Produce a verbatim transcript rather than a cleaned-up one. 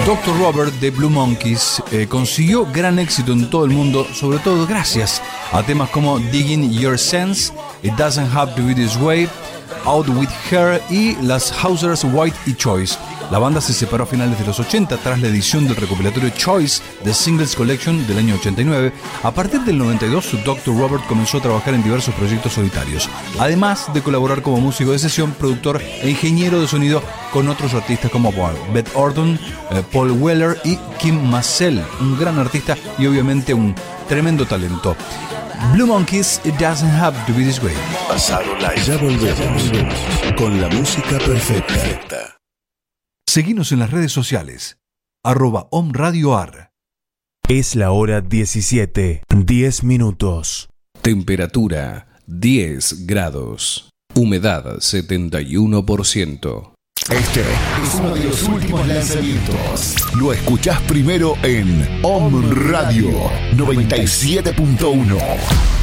doctor Robert de Blue Monkeys eh, consiguió gran éxito en todo el mundo, sobre todo gracias a temas como Digging Your Sense, It Doesn't Have to Be This Way, Out With Her y las Housers White y Choice. La banda se separó a finales de los ochenta tras la edición del recopilatorio Choice The Singles Collection del año ochenta y nueve. A partir del noventa y dos, doctor Robert comenzó a trabajar en diversos proyectos solitarios, además de colaborar como músico de sesión, productor e ingeniero de sonido con otros artistas como Beth Orton, eh, Paul Weller y Kim Massell, un gran artista y obviamente un tremendo talento. Blue Monkeys, It Doesn't Have to Be This Way. Pasado la ya volvemos con la música perfecta. Seguinos en las redes sociales, arroba Om Radio Ar. Es la hora diecisiete, diez minutos. Temperatura diez grados. Humedad setenta y uno por ciento. Este es uno de los últimos lanzamientos. Lo escuchás primero en Om Radio noventa y siete punto uno.